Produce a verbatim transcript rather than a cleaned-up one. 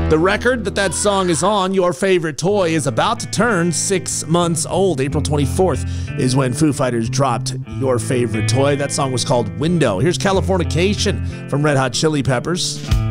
The record that that song is on, Your Favorite Toy, is about to turn six months old. April twenty-fourth is when Foo Fighters dropped Your Favorite Toy. That song was called Window. Here's Californication from Red Hot Chili Peppers.